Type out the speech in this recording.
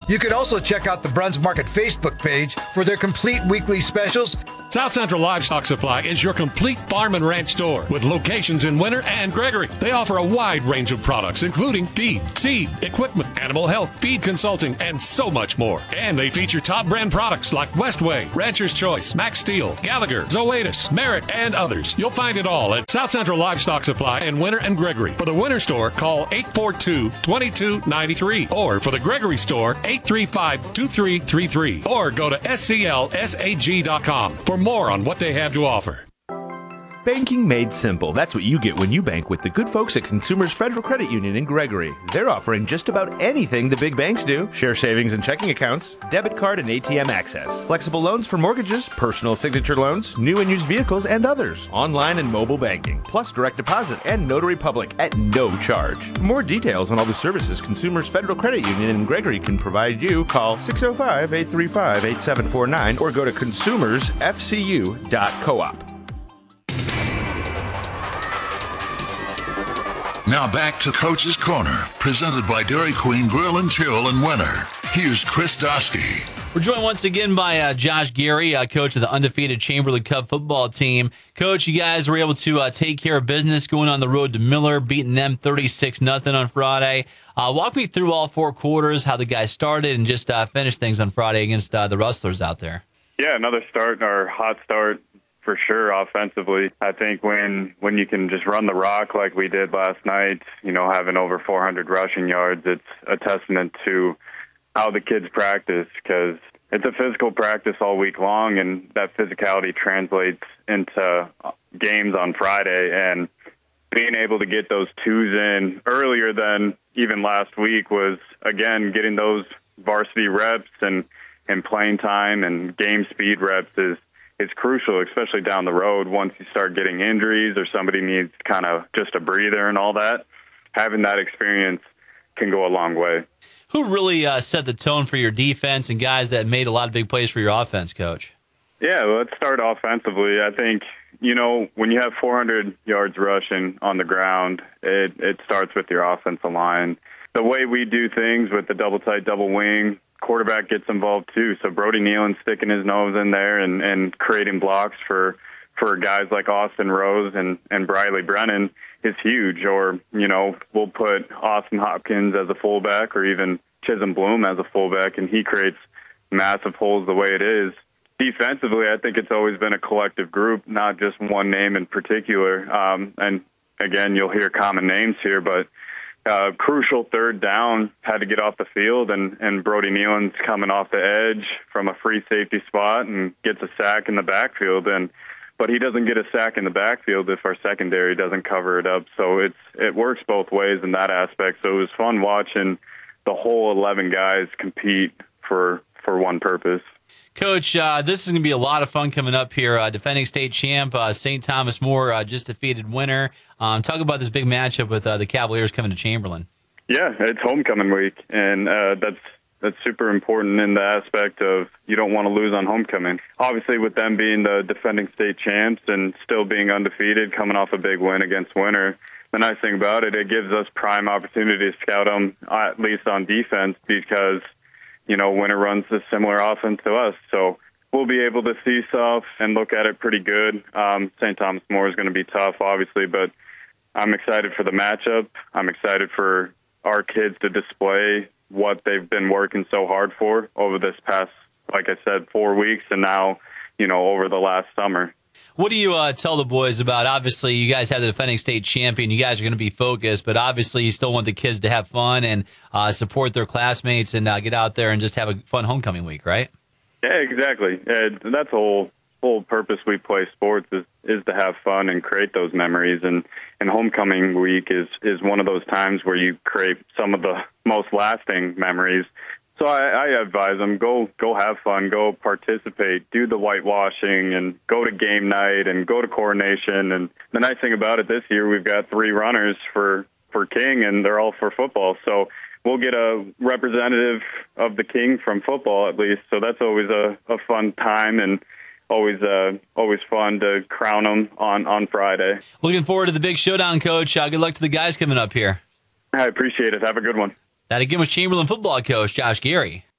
You can also check out the Bruns Market Facebook page for their complete weekly specials. South Central Livestock Supply is your complete farm and ranch store with locations in Winter and Gregory. They offer a wide range of products, including feed, seed, equipment, animal health, feed consulting, and so much more. And they feature top brand products like Westway, Rancher's Choice, Max Steel, Gallagher, Zoetis, Merit, and others. You'll find it all at South Central Livestock Supply in Winter and Gregory. For the Winter store, call 842-2293, or for the Gregory store, 835-2333, or go to sclsag.com for more on what they have to offer. Banking made simple. That's what you get when you bank with the good folks at Consumers Federal Credit Union in Gregory. They're offering just about anything the big banks do. Share savings and checking accounts, debit card and ATM access, flexible loans for mortgages, personal signature loans, new and used vehicles, and others. Online and mobile banking, plus direct deposit and notary public at no charge. For more details on all the services Consumers Federal Credit Union in Gregory can provide you, call 605-835-8749 or go to consumersfcu.coop. Now back to Coach's Corner, presented by Dairy Queen Grill and Chill in Winter. Here's Chris Dosky. We're joined once again by Josh Gary, coach of the undefeated Chamberlain Cub football team. Coach, you guys were able to take care of business going on the road to Miller, beating them 36-0 on Friday. Walk me through all four quarters, how the guys started, and just finished things on Friday against the Rustlers out there. Yeah, another start, or hot start. For sure, offensively. I think when you can just run the rock like we did last night, having over 400 rushing yards, it's a testament to how the kids practice, because it's a physical practice all week long, and that physicality translates into games on Friday. And being able to get those twos in earlier than even last week was, again, getting those varsity reps and playing time and game speed reps is crucial, especially down the road once you start getting injuries or somebody needs kind of just a breather and all that. Having that experience can go a long way. Who really set the tone for your defense and guys that made a lot of big plays for your offense, Coach? Yeah, let's start offensively. I think, when you have 400 yards rushing on the ground, it starts with your offensive line. The way we do things with the double tight, double wing, quarterback gets involved too. So Brody Nealon sticking his nose in there and creating blocks for guys like Austin Rose and Briley Brennan is huge. Or, we'll put Austin Hopkins as a fullback or even Chisholm Bloom as a fullback, and he creates massive holes the way it is. Defensively, I think it's always been a collective group, not just one name in particular. And again, you'll hear common names here, but crucial third down, had to get off the field, and Brody Nealon's coming off the edge from a free safety spot and gets a sack in the backfield. But he doesn't get a sack in the backfield if our secondary doesn't cover it up. So it works both ways in that aspect. So it was fun watching the whole 11 guys compete for one purpose. Coach, this is going to be a lot of fun coming up here. Defending state champ St. Thomas More just defeated Winter. Talk about this big matchup with the Cavaliers coming to Chamberlain. Yeah, it's homecoming week, and that's super important in the aspect of you don't want to lose on homecoming. Obviously, with them being the defending state champs and still being undefeated, coming off a big win against Winter, the nice thing about it gives us prime opportunity to scout them, at least on defense, because Winter runs a similar offense to us. So we'll be able to see stuff and look at it pretty good. St. Thomas More is going to be tough, obviously, but I'm excited for the matchup. I'm excited for our kids to display what they've been working so hard for over this past, like I said, 4 weeks, and now, over the last summer. What do you tell the boys about? Obviously, you guys have the defending state champion. You guys are going to be focused, but obviously you still want the kids to have fun and support their classmates and get out there and just have a fun homecoming week, right? Yeah, exactly. That's the whole purpose we play sports is to have fun and create those memories. And homecoming week is one of those times where you create some of the most lasting memories. So I advise them, go have fun, go participate, do the whitewashing, and go to game night and go to coronation. And the nice thing about it this year, we've got 3 runners for King, and they're all for football. So we'll get a representative of the King from football at least. So that's always a fun time and always fun to crown them on Friday. Looking forward to the big showdown, Coach. Good luck to the guys coming up here. I appreciate it. Have a good one. That again was Chamberlain football coach Josh Gary.